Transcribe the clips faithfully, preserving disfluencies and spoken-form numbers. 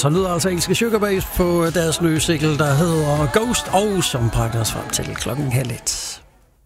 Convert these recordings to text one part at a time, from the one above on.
så lyder altså engelske Sugarbabes på deres nye single, der hedder Ghost, og som bragte os frem til klokken halv et.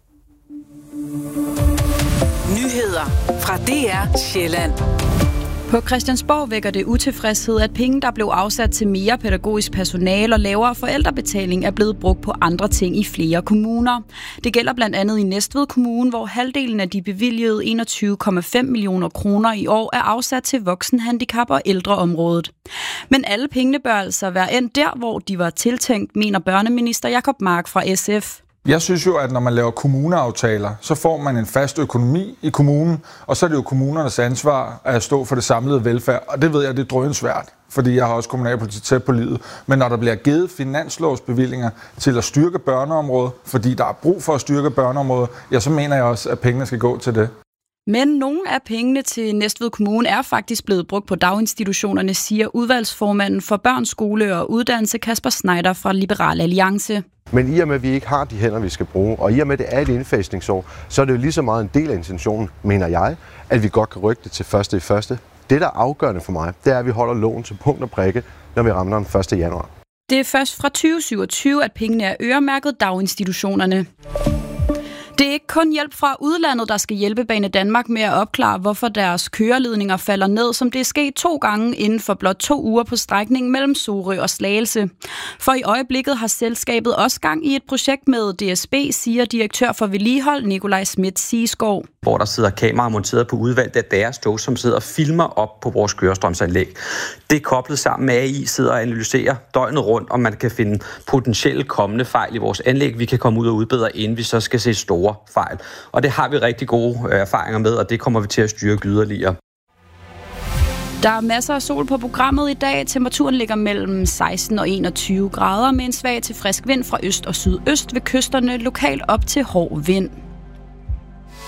Nyheder fra D R Sjælland. På Christiansborg vækker det utilfredshed, at penge, der blev afsat til mere pædagogisk personale og lavere forældrebetaling, er blevet brugt på andre ting i flere kommuner. Det gælder blandt andet i Næstved Kommune, hvor halvdelen af de bevilgede enogtyve komma fem millioner kroner i år er afsat til voksenhandicap og ældreområdet. Men alle pengene bør altså være endt der, hvor de var tiltænkt, mener børneminister Jacob Mark fra S F. Jeg synes jo, at når man laver kommuneaftaler, så får man en fast økonomi i kommunen, og så er det jo kommunernes ansvar at stå for det samlede velfærd. Og det ved jeg, det er drønsvært, fordi jeg har også kommunalpolitik tæt på livet. Men når der bliver givet finanslovsbevillinger til at styrke børneområdet, fordi der er brug for at styrke børneområdet, ja, så mener jeg også, at pengene skal gå til det. Men nogle af pengene til Næstved Kommune er faktisk blevet brugt på daginstitutionerne, siger udvalgsformanden for børn, skole og uddannelse Kasper Schneider fra Liberal Alliance. Men i og med, at vi ikke har de hænder, vi skal bruge, og i og med, at det er et indfasningsår, så er det jo lige så meget en del af intentionen, mener jeg, at vi godt kan rykke det til første i første. Det, der er afgørende for mig, det er, at vi holder loven til punkt og prikke, når vi rammer den første januar. Det er først fra tyve syvogtyve, at pengene er øremærket daginstitutionerne. Det er ikke kun hjælp fra udlandet, der skal hjælpe Banedanmark med at opklare, hvorfor deres køreledninger falder ned, som det er sket to gange inden for blot to uger på strækningen mellem Sorø og Slagelse. For i øjeblikket har selskabet også gang i et projekt med D S B, siger direktør for vedligehold Nikolaj Schmidt Sigesgaard. Hvor der sidder kameraer monteret på udvalgte af deres tog, som sidder og filmer op på vores kørestrømsanlæg. Det er koblet sammen med A I, sidder og analyserer døgnet rundt, om man kan finde potentielle kommende fejl i vores anlæg, vi kan komme ud og udbedre, inden vi så skal se store fejl. Og det har vi rigtig gode erfaringer med, og det kommer vi til at styrke yderligere. Der er masser af sol på programmet i dag. Temperaturen ligger mellem seksten og enogtyve grader med en svag til frisk vind fra øst og sydøst ved kysterne, lokalt op til hård vind.